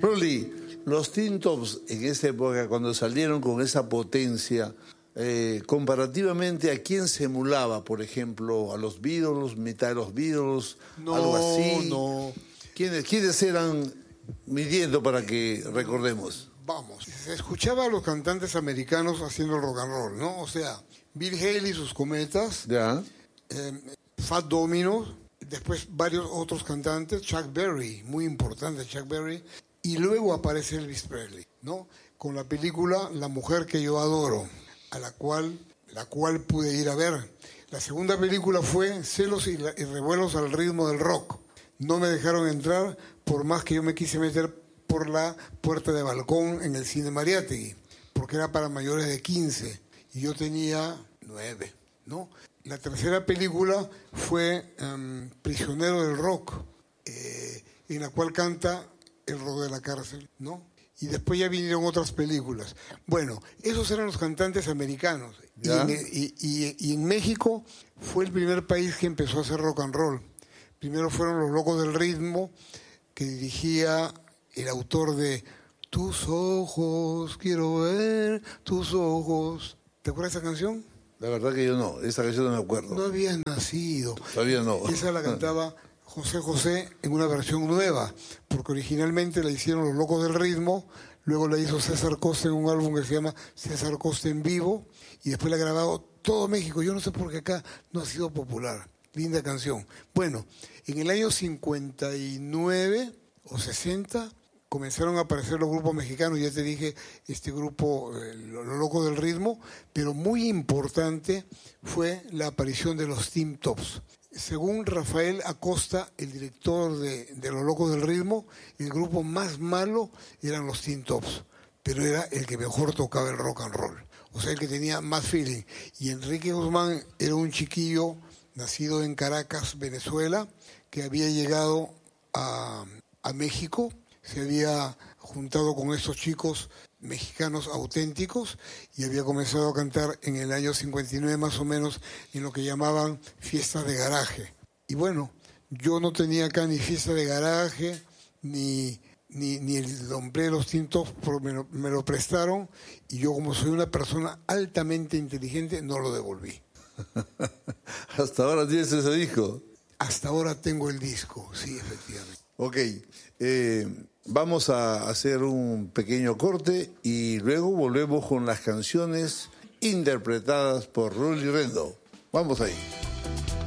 Rolly, los Teen Tops en esa época, cuando salieron con esa potencia, comparativamente, ¿a quién se emulaba? Por ejemplo, ¿a los Beatles, mitad de los Beatles, algo así? No. ¿Quiénes eran, midiendo para que recordemos? Vamos, se escuchaba a los cantantes americanos haciendo rock and roll, ¿no? O sea, Bill Haley, sus Cometas, ¿Ya? Fat Domino, después varios otros cantantes, Chuck Berry, muy importante Chuck Berry, y luego aparece Elvis Presley, ¿no? Con la película La mujer que yo adoro, a la cual pude ir a ver. La segunda película fue Celos y revuelos al ritmo del rock. No me dejaron entrar por más que yo me quise meter por la puerta de balcón en el cine Mariátegui, porque era para mayores de 15 y yo tenía 9, ¿no? La tercera película fue Prisionero del Rock, en la cual canta El rock de la cárcel, ¿no? Y después ya vinieron otras películas. Bueno, esos eran los cantantes americanos. Y en México fue el primer país que empezó a hacer rock and roll. Primero fueron Los Locos del Ritmo, que dirigía el autor de Tus ojos, quiero ver tus ojos. ¿Te acuerdas de esa canción? La verdad que yo no, esa canción no me acuerdo. No habías nacido. Todavía no. Esa la cantaba José José en una versión nueva, porque originalmente la hicieron Los Locos del Ritmo, luego la hizo César Costa en un álbum que se llama César Costa en Vivo, y después la ha grabado todo México. Yo no sé por qué acá no ha sido popular. Linda canción. Bueno, en el año 59 o 60 comenzaron a aparecer los grupos mexicanos. Ya te dije, este grupo, Los Locos del Ritmo, pero muy importante fue la aparición de los Teen Tops. Según Rafael Acosta, el director de Los Locos del Ritmo, el grupo más malo eran los Teen Tops, pero era el que mejor tocaba el rock and roll, o sea, el que tenía más feeling. Y Enrique Guzmán era un chiquillo nacido en Caracas, Venezuela, que había llegado a México, se había juntado con estos chicos mexicanos auténticos y había comenzado a cantar en el año 59 más o menos en lo que llamaban fiestas de garaje. Y bueno, yo no tenía acá ni fiesta de garaje, ni el nombre de los Teen Tops, me lo prestaron, y yo, como soy una persona altamente inteligente, no lo devolví. ¿Hasta ahora tienes ese disco? Hasta ahora tengo el disco, sí, efectivamente. Ok, vamos a hacer un pequeño corte y luego volvemos con las canciones interpretadas por Rolly Rendo. Vamos ahí.